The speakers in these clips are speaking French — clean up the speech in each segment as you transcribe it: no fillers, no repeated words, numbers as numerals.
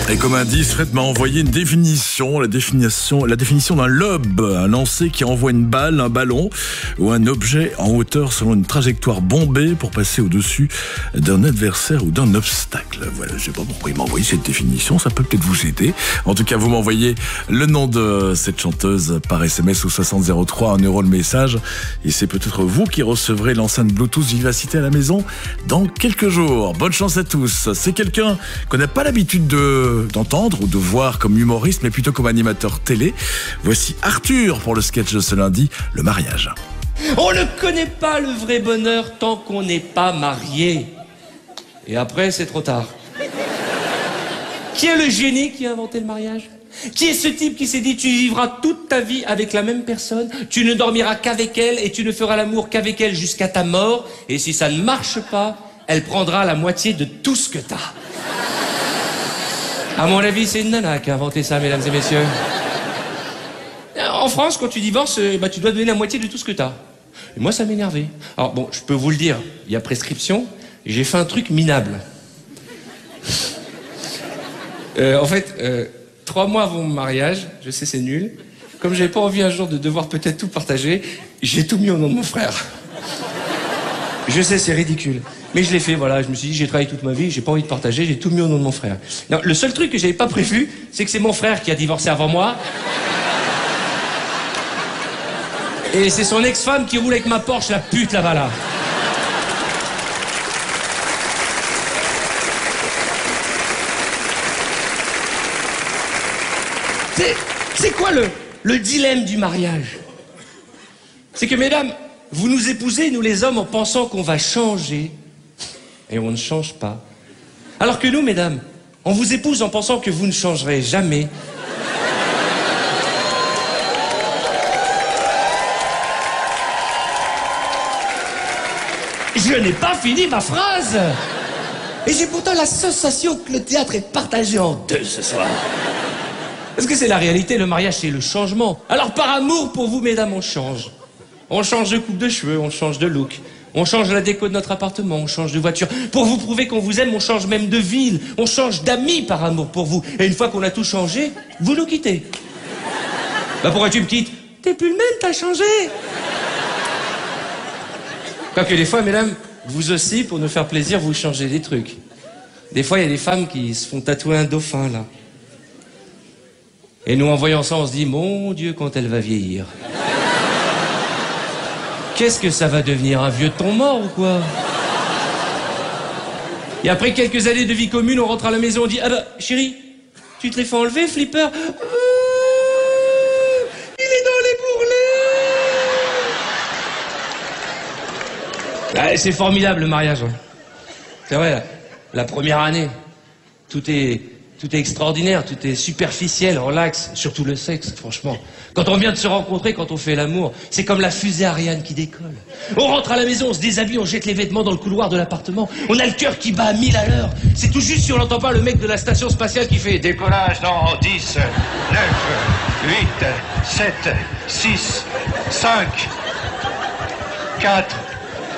Et comme indice, Fred m'a envoyé une définition, la définition d'un lob, un lancer qui envoie une balle, un ballon ou un objet en hauteur selon une trajectoire bombée pour passer au-dessus d'un adversaire ou d'un obstacle. Voilà, je sais pas pourquoi il m'a envoyé cette définition, ça peut peut-être vous aider. En tout cas, vous m'envoyez le nom de cette chanteuse par SMS au 6003, 1 € le message, et c'est peut-être vous qui recevrez l'enceinte Bluetooth Vivacité à la maison dans quelques jours. Bonne chance à tous. C'est quelqu'un qu'on n'a pas l'habitude d'entendre ou de voir comme humoriste, mais plutôt comme animateur télé. Voici Arthur pour le sketch de ce lundi, le mariage. On ne connaît pas le vrai bonheur tant qu'on n'est pas marié. Et après, c'est trop tard. Qui est le génie qui a inventé le mariage ? Qui est ce type qui s'est dit tu vivras toute ta vie avec la même personne, tu ne dormiras qu'avec elle et tu ne feras l'amour qu'avec elle jusqu'à ta mort, et si ça ne marche pas, elle prendra la moitié de tout ce que t'as. À mon avis, c'est une nana qui a inventé ça, mesdames et messieurs. En France, quand tu divorces, tu dois donner la moitié de tout ce que t'as. Et moi, ça m'énervait. Alors bon, je peux vous le dire, il y a prescription, j'ai fait un truc minable. En fait, 3 mois avant mon mariage, je sais c'est nul, comme j'avais pas envie un jour de devoir peut-être tout partager, j'ai tout mis au nom de mon frère. Je sais, c'est ridicule. Mais je l'ai fait, voilà, je me suis dit, j'ai travaillé toute ma vie, j'ai pas envie de partager, j'ai tout mis au nom de mon frère. Non, le seul truc que j'avais pas prévu, c'est que c'est mon frère qui a divorcé avant moi. Et c'est son ex-femme qui roule avec ma Porsche, la pute là-bas, là. C'est quoi le dilemme du mariage ? C'est que, mesdames, vous nous épousez, nous les hommes, en pensant qu'on va changer, et on ne change pas. Alors que nous, mesdames, on vous épouse en pensant que vous ne changerez jamais. Je n'ai pas fini ma phrase. Et j'ai pourtant la sensation que le théâtre est partagé en deux ce soir. Parce que c'est la réalité, le mariage c'est le changement. Alors par amour pour vous, mesdames, on change. On change de coupe de cheveux, on change de look. On change la déco de notre appartement, on change de voiture. Pour vous prouver qu'on vous aime, on change même de ville. On change d'amis par amour pour vous. Et une fois qu'on a tout changé, vous nous quittez. Bah pourquoi tu me quittes ? T'es plus le même, t'as changé. Quoique des fois, mesdames, vous aussi, pour nous faire plaisir, vous changez des trucs. Des fois, il y a des femmes qui se font tatouer un dauphin, là. Et nous, en voyant ça, on se dit, mon Dieu, quand elle va vieillir. Qu'est-ce que ça va devenir, un vieux ton mort ou quoi ? Et après quelques années de vie commune, on rentre à la maison, on dit, ah bah, chérie, tu te l'es fait enlever, Flipper ? Il est dans les bourrelets ! C'est formidable, le mariage. Ouais. C'est vrai, la première année, tout est extraordinaire, tout est superficiel, relax, surtout le sexe, franchement. Quand on vient de se rencontrer, quand on fait l'amour, c'est comme la fusée Ariane qui décolle. On rentre à la maison, on se déshabille, on jette les vêtements dans le couloir de l'appartement. On a le cœur qui bat à 1000 à l'heure. C'est tout juste si on n'entend pas le mec de la station spatiale qui fait décollage dans 10, 9, 8, 7, 6, 5, 4...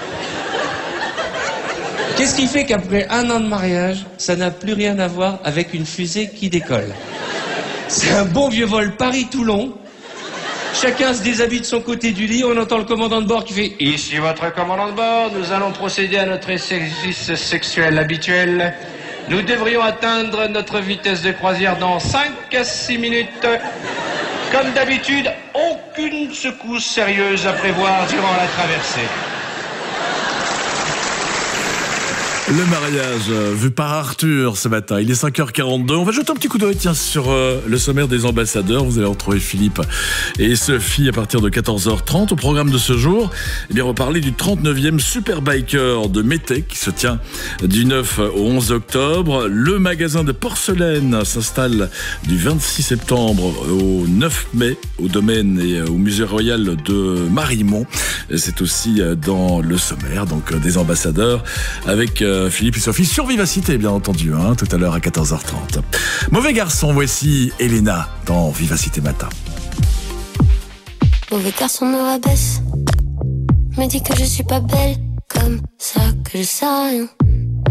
Qu'est-ce qui fait qu'après 1 an de mariage, ça n'a plus rien à voir avec une fusée qui décolle ? C'est un bon vieux vol Paris-Toulon. Chacun se déshabille de son côté du lit, on entend le commandant de bord qui fait « Ici votre commandant de bord, nous allons procéder à notre exercice sexuel habituel. Nous devrions atteindre notre vitesse de croisière dans 5 à 6 minutes. Comme d'habitude, aucune secousse sérieuse à prévoir durant la traversée. » Le mariage vu par Arthur ce matin, il est 5h42. On va jeter un petit coup d'œil sur le sommaire des ambassadeurs. Vous allez retrouver Philippe et Sophie à partir de 14h30. Au programme de ce jour, on va parler du 39e Superbiker de Métèque qui se tient du 9 au 11 octobre. Le magasin de porcelaine s'installe du 26 septembre au 9 mai au domaine et au musée royal de Marimont. C'est aussi dans le sommaire donc des ambassadeurs avec Philippe et Sophie sur Vivacité, bien entendu, tout à l'heure à 14h30. Mauvais garçon, voici Elena dans Vivacité Matin. Mauvais garçon me rabaisse, me dit que je suis pas belle, comme ça que je sais rien.